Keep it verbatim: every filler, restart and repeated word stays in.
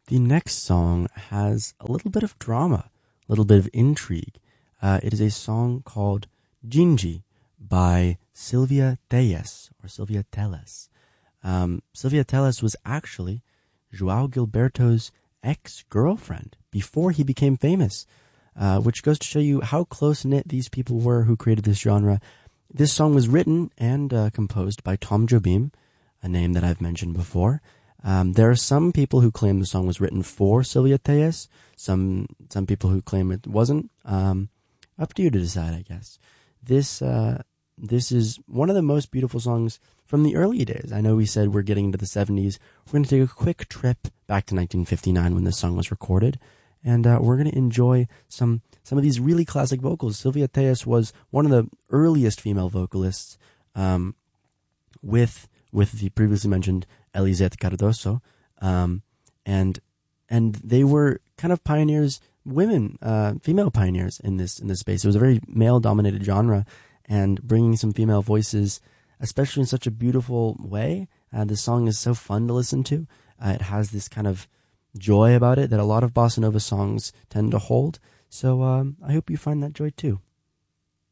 The next song has a little bit of drama, a little bit of intrigue. Uh, it is a song called Gingy by Sylvia Telles, or Sylvia Telles. Um, Sylvia Telles was actually Joao Gilberto's ex-girlfriend before he became famous, uh, which goes to show you how close-knit these people were who created this genre. This song was written and uh, composed by Tom Jobim, a name that I've mentioned before. Um, there are some people who claim the song was written for Sylvia Telles, some some people who claim it wasn't. Um, up to you to decide, I guess. This uh, this is one of the most beautiful songs from the early days. I know we said we're getting into the seventies. We're going to take a quick trip back to nineteen fifty-nine when this song was recorded, and uh, we're going to enjoy some some of these really classic vocals. Sylvia Telles was one of the earliest female vocalists, um, with with the previously mentioned Elisette Cardoso, um, and and they were kind of pioneers, women, uh, female pioneers in this in this space. It was a very male-dominated genre, and bringing some female voices, especially in such a beautiful way. Uh, this song is so fun to listen to. Uh, it has this kind of joy about it that a lot of bossa nova songs tend to hold. So um, I hope you find that joy too.